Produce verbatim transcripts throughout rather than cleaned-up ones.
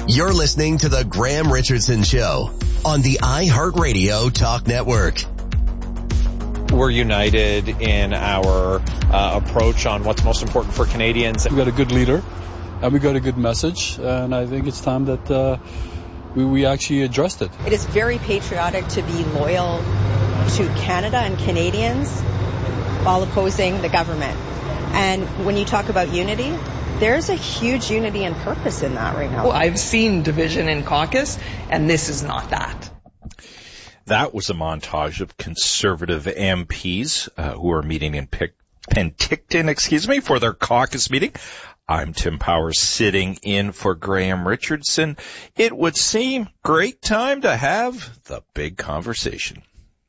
You're listening to the Graham Richardson Show on the iHeartRadio Talk Network. We're united in our uh, approach on what's most important for Canadians. We've got a good leader, and we got a good message, and I think it's time that uh, we, we actually addressed it. It is very patriotic to be loyal to Canada and Canadians while opposing the government. And when you talk about unity, there's a huge unity and purpose in that right now. Well, I've seen division in caucus, and this is not that. That was a montage of Conservative M Ps uh, who are meeting in Pic- Penticton, excuse me, for their caucus meeting. I'm Tim Powers, sitting in for Graham Richardson. It would seem great time to have the big conversation.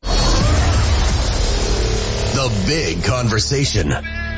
The big conversation.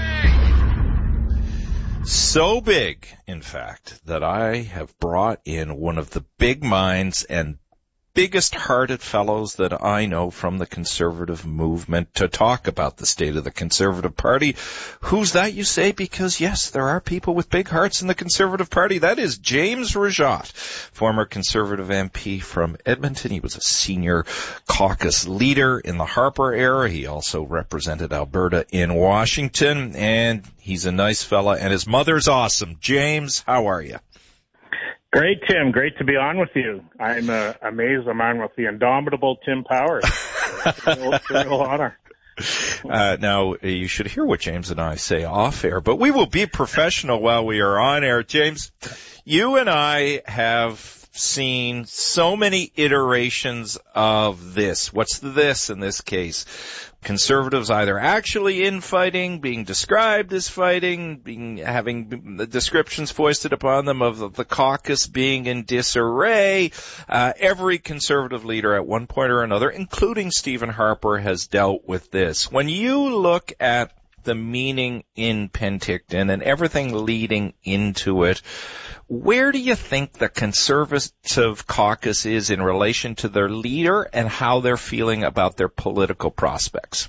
So big, in fact, that I have brought in one of the big minds and biggest-hearted fellows that I know from the Conservative movement to talk about the state of the Conservative Party. Who's that, you say? Because, yes, there are people with big hearts in the Conservative Party. That is James Rajat, former Conservative M P from Edmonton. He was a senior caucus leader in the Harper era. He also represented Alberta in Washington, and he's a nice fella, and his mother's awesome. James, how are you? Great, Tim. Great to be on with you. I'm uh, amazed I'm on with the indomitable Tim Powers. It's a real, it's a real honor. Uh, now, you should hear what James and I say off air, but we will be professional while we are on air. James, you and I have seen so many iterations of this. What's the this in this case? Conservatives either actually infighting, being described as fighting, being having the descriptions foisted upon them of the, the caucus being in disarray. Uh, every Conservative leader at one point or another, including Stephen Harper, has dealt with this. When you look at the meeting in Penticton and everything leading into it, where do you think the Conservative caucus is in relation to their leader and how they're feeling about their political prospects?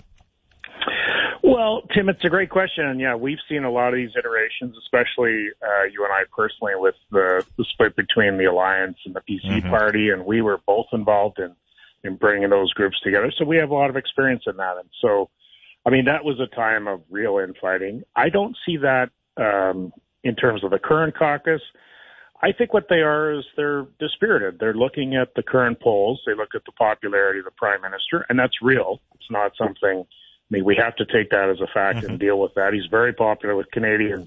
Well, Tim, it's a great question. And, yeah, we've seen a lot of these iterations, especially uh, you and I personally, with the, the split between the Alliance and the P C mm-hmm. party. And we were both involved in, in bringing those groups together. So we have a lot of experience in that. And so, I mean, that was a time of real infighting. I don't see that um, in terms of the current caucus. I think what they are is they're dispirited. They're looking at the current polls. They look at the popularity of the Prime Minister, and that's real. It's not something, I mean, we have to take that as a fact mm-hmm. and deal with that. He's very popular with Canadians.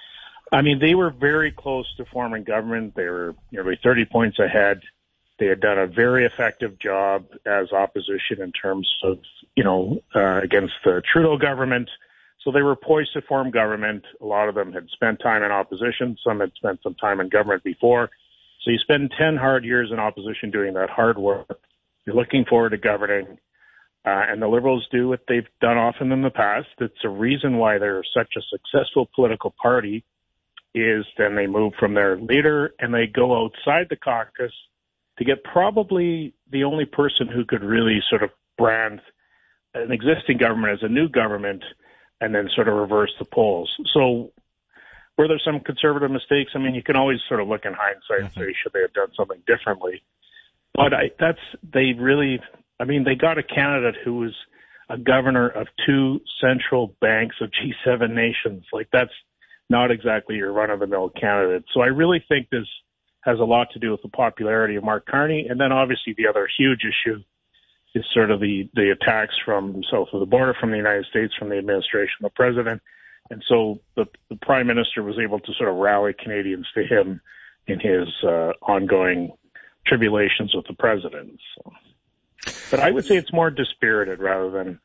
I mean, they were very close to forming government. They were nearly thirty points ahead. They had done a very effective job as opposition in terms of, you know, uh, against the Trudeau government. So they were poised to form government. A lot of them had spent time in opposition. Some had spent some time in government before. So you spend ten hard years in opposition doing that hard work. You're looking forward to governing. Uh, and the Liberals do what they've done often in the past. It's a reason why they're such a successful political party is then they move from their leader and they go outside the caucus to get probably the only person who could really sort of brand an existing government as a new government and then sort of reverse the polls. So were there some Conservative mistakes? I mean, you can always sort of look in hindsight and say, should they have done something differently? But I, that's, they really, I mean, they got a candidate who was a governor of two central banks of G seven nations. Like, that's not exactly your run-of-the-mill candidate. So I really think this has a lot to do with the popularity of Mark Carney. And then obviously the other huge issue is sort of the, the attacks from south of the border, from the United States, from the administration, the president. And so the, the prime minister was able to sort of rally Canadians to him in his uh, ongoing tribulations with the president. So. But I would say it's more dispirited rather than...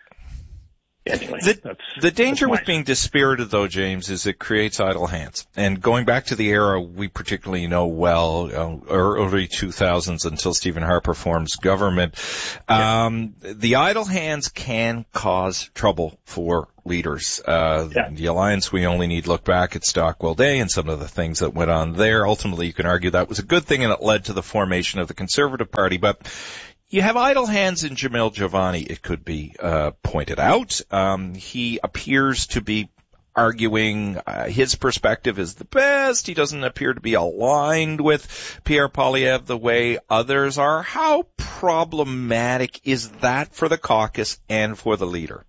Anyway, the, that's, the danger that's with being dispirited, though, James, is it creates idle hands. And going back to the era we particularly know well, uh, early two thousands until Stephen Harper forms government, um, yeah. the idle hands can cause trouble for leaders. Uh, yeah. The Alliance, we only need look back at Stockwell Day and some of the things that went on there. Ultimately, you can argue that was a good thing and it led to the formation of the Conservative Party. But you have idle hands in Jamil Jivani, it could be uh, pointed out. Um, he appears to be arguing uh, his perspective is the best. He doesn't appear to be aligned with Pierre Poilievre the way others are. How problematic is that for the caucus and for the leader?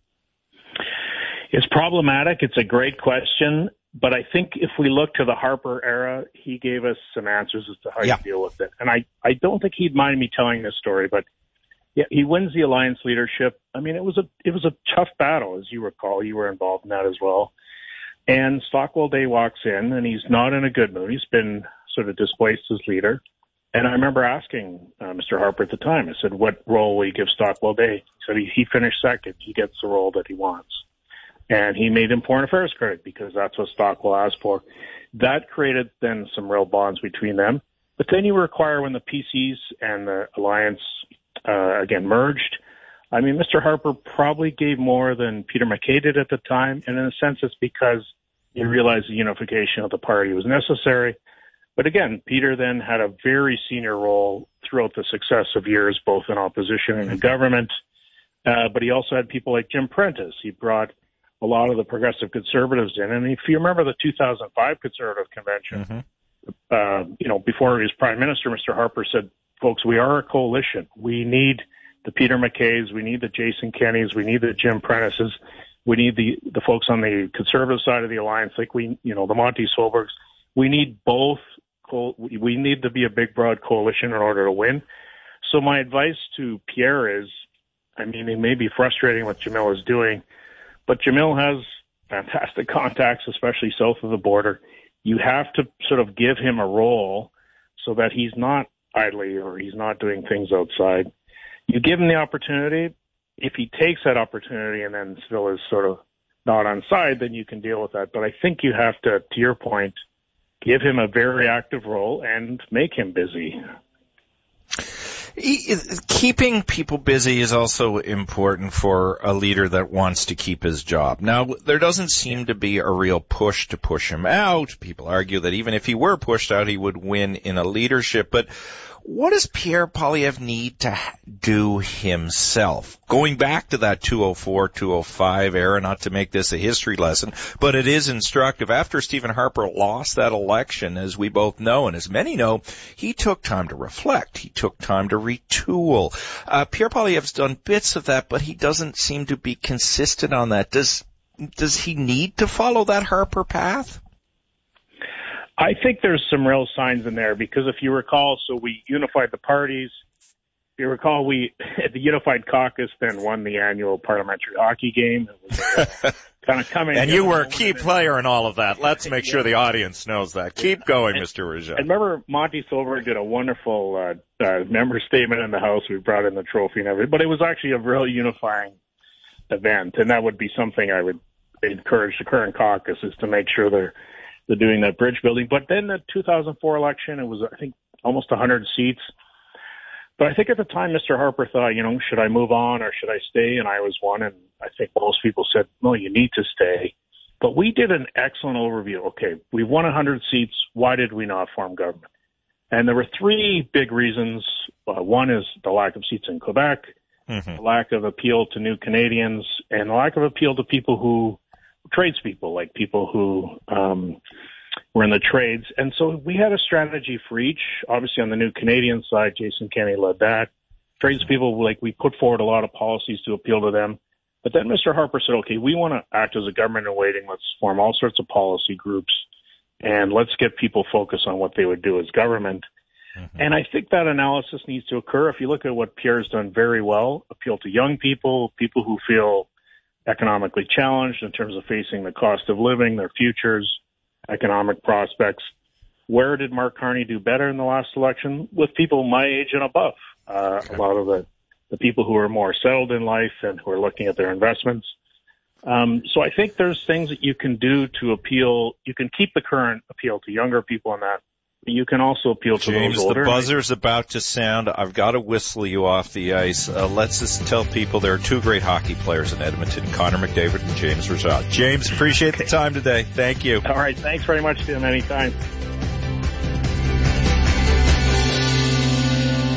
It's problematic. It's a great question. But I think if we look to the Harper era, he gave us some answers as to how yeah. you deal with it. And I, I don't think he'd mind me telling this story, but yeah, he wins the Alliance leadership. I mean, it was a it was a tough battle, as you recall. You were involved in that as well. And Stockwell Day walks in, and he's not in a good mood. He's been sort of displaced as leader. And I remember asking uh, Mister Harper at the time, I said, what role will you give Stockwell Day? He said he, he finished second. He gets the role that he wants. And he made him foreign affairs critic because that's what Stockwell asked for. That created then some real bonds between them. But then you require when the P Cs and the Alliance, uh, again, merged, I mean, Mister Harper probably gave more than Peter MacKay did at the time. And in a sense, it's because he realized the unification of the party was necessary. But again, Peter then had a very senior role throughout the successive years, both in opposition and in government. Uh, but he also had people like Jim Prentice. He brought a lot of the progressive conservatives in. And if you remember the two thousand five Conservative Convention, mm-hmm. uh, you know, before he was Prime Minister, Mister Harper said, folks, we are a coalition. We need the Peter MacKays, we need the Jason Kennys, we need the Jim Prentices, we need the, the folks on the Conservative side of the Alliance, like we, you know, the Monty Solbergs. We need both. Co- we need to be a big, broad coalition in order to win. So my advice to Pierre is, I mean, it may be frustrating what Jamil is doing, but Jamil has fantastic contacts, especially south of the border. You have to sort of give him a role so that he's not idly or he's not doing things outside. You give him the opportunity. If he takes that opportunity and then still is sort of not on side, then you can deal with that. But I think you have to, to your point, give him a very active role and make him busy. Keeping people busy is also important for a leader that wants to keep his job. Now, there doesn't seem to be a real push to push him out. People argue that even if he were pushed out, he would win in a leadership. But what does Pierre Poilievre need to do himself? Going back to that two oh four, two oh five era, not to make this a history lesson, but it is instructive. After Stephen Harper lost that election, as we both know, and as many know, he took time to reflect. He took time to retool. Uh, Pierre Poilievre's done bits of that, but he doesn't seem to be consistent on that. Does, does he need to follow that Harper path? I think there's some real signs in there because if you recall, so we unified the parties. If you recall, we, the Unified Caucus then won the annual parliamentary hockey game. It was uh, kind of coming. And you were a key player in all of that. Let's make sure the audience knows that. Keep going, Mister Rougeau. I remember Monty Solberg did a wonderful uh, uh, member statement in the House. We brought in the trophy and everything. But it was actually a real unifying event, and that would be something I would encourage the current caucus is to make sure they're They're doing that bridge building. But then the two thousand four election, it was, I think, almost one hundred seats. But I think at the time, Mister Harper thought, you know, should I move on or should I stay? And I was one. And I think most people said, no, you need to stay. But we did an excellent overview. Okay, we won one hundred seats. Why did we not form government? And there were three big reasons. Uh, one is the lack of seats in Quebec, mm-hmm. the lack of appeal to new Canadians, and the lack of appeal to people who tradespeople, like people who um, were in the trades. And so we had a strategy for each. Obviously, on the new Canadian side, Jason Kenney led that. Tradespeople, like we put forward a lot of policies to appeal to them. But then Mister Harper said, okay, we want to act as a government in waiting. Let's form all sorts of policy groups, and let's get people focused on what they would do as government. Mm-hmm. And I think that analysis needs to occur. If you look at what Pierre's done very well, appeal to young people, people who feel economically challenged in terms of facing the cost of living, their futures, economic prospects. Where did Mark Carney do better in the last election? With people my age and above. Uh, okay. A lot of the, the people who are more settled in life and who are looking at their investments. Um, so I think there's things that you can do to appeal. You can keep the current appeal to younger people on that. You can also appeal to James, those older. James, the buzzer's about to sound. I've got to whistle you off the ice. Uh, let's just tell people there are two great hockey players in Edmonton, Connor McDavid and James Rougeau. James, appreciate the time today. Thank you. All right. Thanks very much, Tim. Anytime.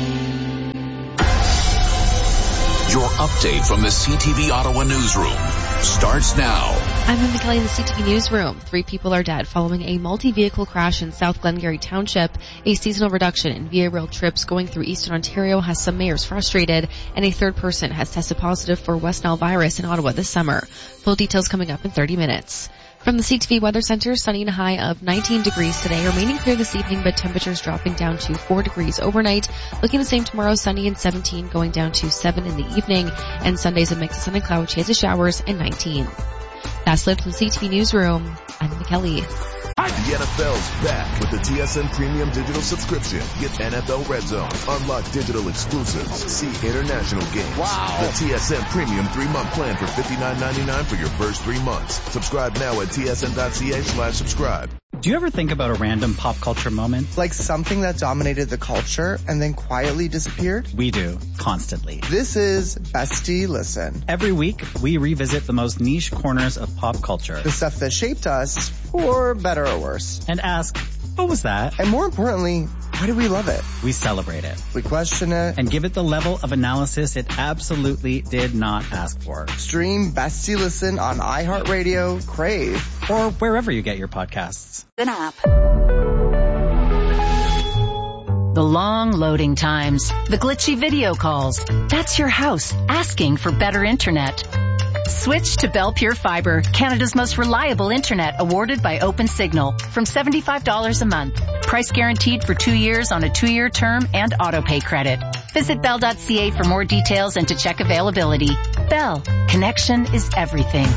Your update from the C T V Ottawa newsroom. starts now. I'm Emma Kelly in the C T V Newsroom. Three people are dead following a multi-vehicle crash in South Glengarry Township. A seasonal reduction in Via Rail trips going through Eastern Ontario has some mayors frustrated, and a third person has tested positive for West Nile virus in Ottawa this summer. Full details coming up in thirty minutes. From the C T V Weather Center, sunny and a high of nineteen degrees today, remaining clear this evening, but temperatures dropping down to four degrees overnight. Looking the same tomorrow, sunny and seventeen, going down to seven in the evening, and Sunday's a mix of sun and cloud, chance of showers, and nineteen. That's it from the C T V Newsroom. I'm Emma Kelly. The N F L's back with the T S N Premium Digital Subscription. Get N F L Red Zone, unlock digital exclusives, see international games. Wow. The T S N Premium three-month plan for fifty-nine ninety-nine for your first three months. Subscribe now at tsn.ca slash subscribe. Do you ever think about a random pop culture moment? Like something that dominated the culture and then quietly disappeared? We do, constantly. This is Bestie Listen. Every week, we revisit the most niche corners of pop culture. The stuff that shaped us, for better or worse. And ask, what was that? And more importantly, why do we love it? We celebrate it. We question it. And give it the level of analysis it absolutely did not ask for. Stream Bestie Listen on iHeartRadio, Crave, or wherever you get your podcasts. An app. The long loading times, the glitchy video calls. That's your house asking for better internet. Switch to Bell Pure Fiber, Canada's most reliable internet, awarded by OpenSignal, from seventy-five dollars a month. Price guaranteed for two years on a two-year term and auto-pay credit. Visit bell dot c a for more details and to check availability. Bell, connection is everything.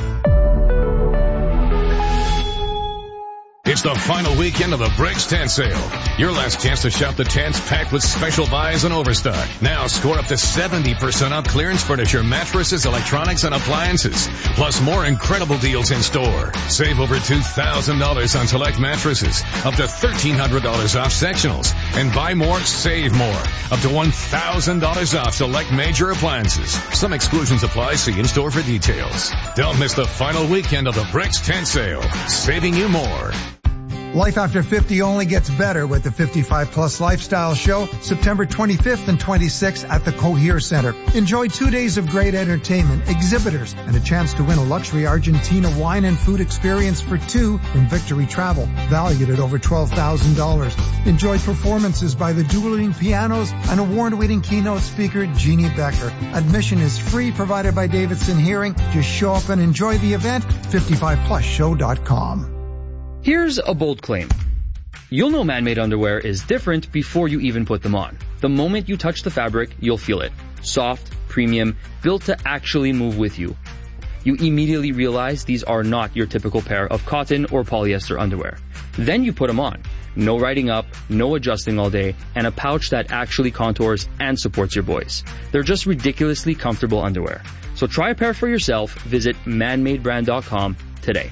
It's the final weekend of the Bricks Tent Sale. Your last chance to shop the tents packed with special buys and overstock. Now score up to seventy percent off clearance furniture, mattresses, electronics, and appliances. Plus more incredible deals in store. Save over two thousand dollars on select mattresses. Up to thirteen hundred dollars off sectionals. And buy more, save more. Up to one thousand dollars off select major appliances. Some exclusions apply. See in store for details. Don't miss the final weekend of the Bricks Tent Sale. Saving you more. Life after fifty only gets better with the fifty-five plus Lifestyle Show, September twenty-fifth and twenty-sixth at the Cohere Center. Enjoy two days of great entertainment, exhibitors, and a chance to win a luxury Argentina wine and food experience for two from Victory Travel, valued at over twelve thousand dollars. Enjoy performances by the dueling pianos and award-winning keynote speaker Jeannie Becker. Admission is free, provided by Davidson Hearing. Just show up and enjoy the event. fifty-five plus show dot com. Here's a bold claim. You'll know man-made underwear is different before you even put them on. The moment you touch the fabric, you'll feel it. Soft, premium, built to actually move with you. You immediately realize these are not your typical pair of cotton or polyester underwear. Then you put them on. No riding up, no adjusting all day, and a pouch that actually contours and supports your boys. They're just ridiculously comfortable underwear. So try a pair for yourself. Visit man made brand dot com today.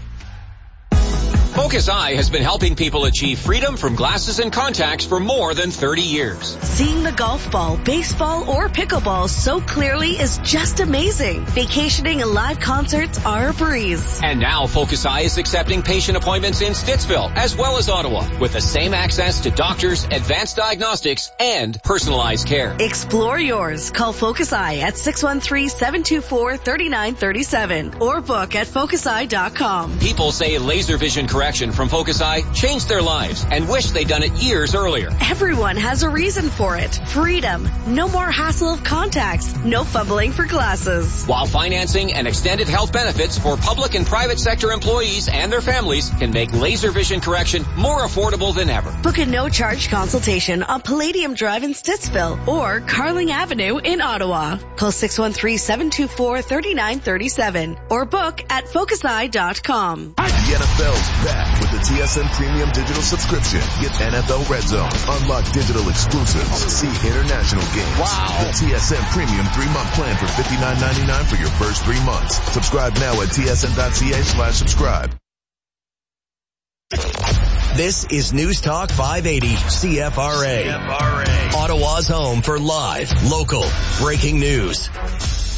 Focus Eye has been helping people achieve freedom from glasses and contacts for more than thirty years. Seeing the golf ball, baseball, or pickleball so clearly is just amazing. Vacationing and live concerts are a breeze. And now Focus Eye is accepting patient appointments in Stittsville as well as Ottawa with the same access to doctors, advanced diagnostics, and personalized care. Explore yours. Call Focus Eye at six one three, seven two four, three nine three seven or book at focus eye dot com. People say laser vision correction from Focus Eye changed their lives and wish they'd done it years earlier. Everyone has a reason for it. Freedom. No more hassle of contacts. No fumbling for glasses. While financing and extended health benefits for public and private sector employees and their families can make laser vision correction more affordable than ever. Book a no-charge consultation on Palladium Drive in Stittsville or Carling Avenue in Ottawa. Call six one three, seven two four, three nine three seven or book at focus eye dot com. The N F L's back with the T S N Premium Digital Subscription. Get N F L Red Zone, unlock digital exclusives, see international games. Wow. The T S N Premium three-month plan for fifty-nine ninety-nine for your first three months. Subscribe now at tsn.ca slash subscribe. This is News Talk five eighty C F R A. C F R A. Ottawa's home for live, local, breaking news.